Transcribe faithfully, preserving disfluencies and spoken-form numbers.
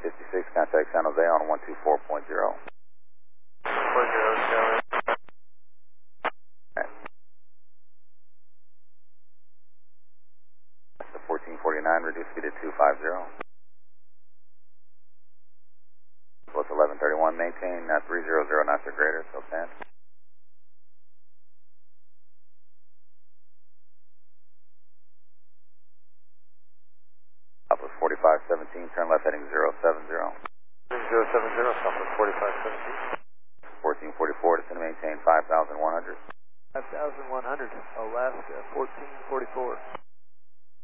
fifty-six, contact San Jose on one two four point zero. four zero, Charlie. Okay. That's the fourteen forty-nine, reduce speed to two five zero. So it's eleven thirty-one, maintain uh, three hundred knots or greater, so stand. Up with forty-five seventeen, turn left heading zero seven zero. zero seven zero, Southwest forty-five seventeen. fourteen forty-four, descend to maintain five thousand one hundred. five thousand one hundred, Alaska, fourteen forty-four.